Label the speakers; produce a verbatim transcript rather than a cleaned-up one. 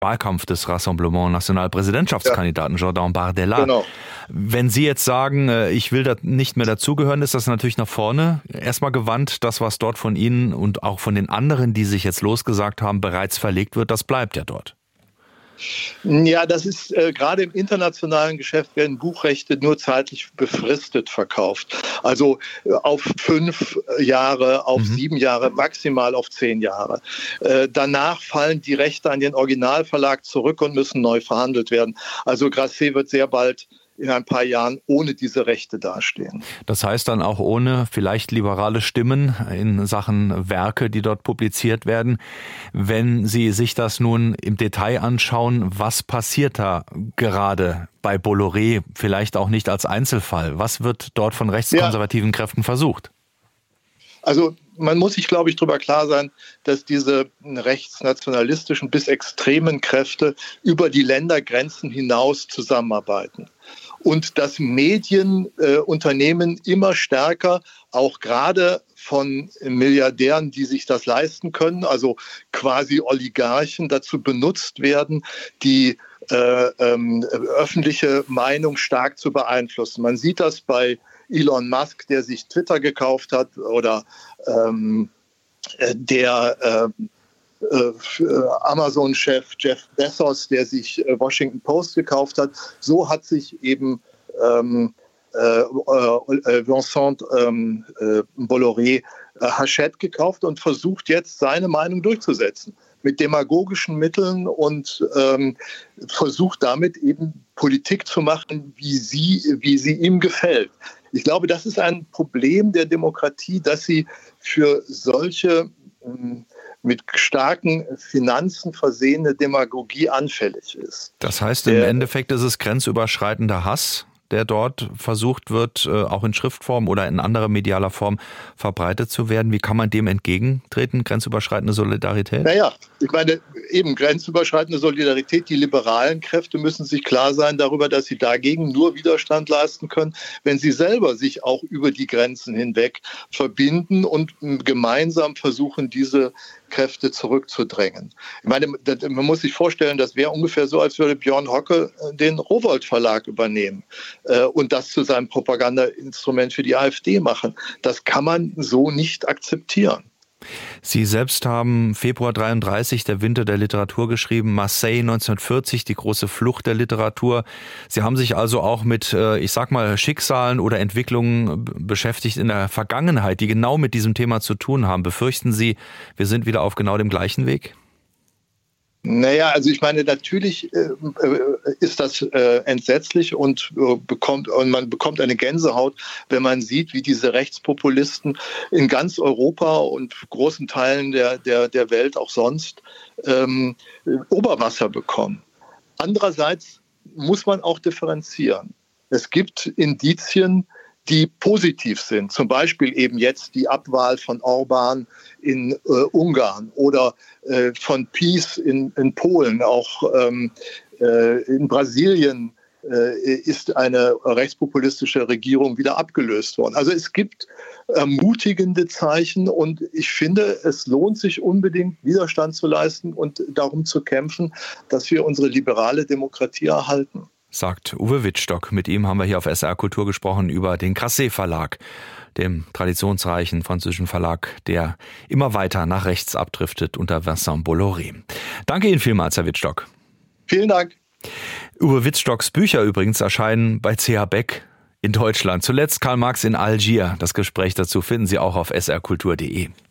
Speaker 1: Wahlkampf des Rassemblement National Präsidentschaftskandidaten ja. Jordan Bardella.
Speaker 2: Genau.
Speaker 1: Wenn Sie jetzt sagen, ich will da nicht mehr dazugehören, ist das natürlich nach vorne erstmal gewandt. Das, was dort von Ihnen und auch von den anderen, die sich jetzt losgesagt haben, bereits verlegt wird, das bleibt ja dort.
Speaker 2: Ja, das ist äh, gerade im internationalen Geschäft werden Buchrechte nur zeitlich befristet verkauft. Also äh, auf fünf Jahre, auf mhm. sieben Jahre, maximal auf zehn Jahre. Äh, danach fallen die Rechte an den Originalverlag zurück und müssen neu verhandelt werden. Also Grasset wird sehr bald in ein paar Jahren ohne diese Rechte dastehen.
Speaker 1: Das heißt dann auch ohne vielleicht liberale Stimmen in Sachen Werke, die dort publiziert werden. Wenn Sie sich das nun im Detail anschauen, was passiert da gerade bei Bolloré, vielleicht auch nicht als Einzelfall? Was wird dort von rechtskonservativen ja. Kräften versucht?
Speaker 2: Also man muss sich, glaube ich, darüber klar sein, dass diese rechtsnationalistischen bis extremen Kräfte über die Ländergrenzen hinaus zusammenarbeiten. Und dass Medienunternehmen äh, immer stärker, auch gerade von Milliardären, die sich das leisten können, also quasi Oligarchen, dazu benutzt werden, die äh, ähm, öffentliche Meinung stark zu beeinflussen. Man sieht das bei Elon Musk, der sich Twitter gekauft hat, oder ähm, der äh, äh, Amazon-Chef Jeff Bezos, der sich äh, Washington Post gekauft hat. So hat sich eben ähm, äh, äh, Vincent ähm, äh, Bolloré äh, Hachette gekauft und versucht jetzt seine Meinung durchzusetzen mit demagogischen Mitteln und ähm, versucht damit eben Politik zu machen, wie sie, wie sie ihm gefällt. Ich glaube, das ist ein Problem der Demokratie, dass sie für solche ähm, mit starken Finanzen versehene Demagogie anfällig ist.
Speaker 1: Das heißt, im der, Endeffekt ist es grenzüberschreitender Hass, der dort versucht wird, auch in Schriftform oder in anderer medialer Form verbreitet zu werden. Wie kann man dem entgegentreten, grenzüberschreitende Solidarität?
Speaker 2: Naja, ich meine, eben grenzüberschreitende Solidarität. Die liberalen Kräfte müssen sich klar sein darüber, dass sie dagegen nur Widerstand leisten können, wenn sie selber sich auch über die Grenzen hinweg verbinden und gemeinsam versuchen, diese Kräfte zurückzudrängen. Ich meine, man muss sich vorstellen, das wäre ungefähr so, als würde Björn Höcke den Rowohlt Verlag übernehmen äh, und das zu seinem Propagandainstrument für die AfD machen. Das kann man so nicht akzeptieren.
Speaker 1: Sie selbst haben Februar dreiunddreißig, der Winter der Literatur geschrieben, Marseille neunzehnhundertvierzig, die große Flucht der Literatur. Sie haben sich also auch mit, ich sag mal, Schicksalen oder Entwicklungen beschäftigt in der Vergangenheit, die genau mit diesem Thema zu tun haben. Befürchten Sie, wir sind wieder auf genau dem gleichen Weg?
Speaker 2: Naja, also ich meine, natürlich äh, ist das äh, entsetzlich und, äh, bekommt, und man bekommt eine Gänsehaut, wenn man sieht, wie diese Rechtspopulisten in ganz Europa und großen Teilen der, der, der Welt auch sonst ähm, Oberwasser bekommen. Andererseits muss man auch differenzieren. Es gibt Indizien, die positiv sind. Zum Beispiel eben jetzt die Abwahl von Orbán in äh, Ungarn oder äh, von PiS in, in Polen. Auch ähm, äh, in Brasilien äh, ist eine rechtspopulistische Regierung wieder abgelöst worden. Also es gibt ermutigende Zeichen und ich finde, es lohnt sich unbedingt, Widerstand zu leisten und darum zu kämpfen, dass wir unsere liberale Demokratie erhalten.
Speaker 1: Sagt Uwe Wittstock. Mit ihm haben wir hier auf S R Kultur gesprochen über den Grasset Verlag, dem traditionsreichen französischen Verlag, der immer weiter nach rechts abdriftet unter Vincent Bolloré. Danke Ihnen vielmals, Herr Wittstock.
Speaker 2: Vielen Dank.
Speaker 1: Uwe Wittstocks Bücher übrigens erscheinen bei C H Beck in Deutschland. Zuletzt Karl Marx in Algier. Das Gespräch dazu finden Sie auch auf s r kultur punkt de.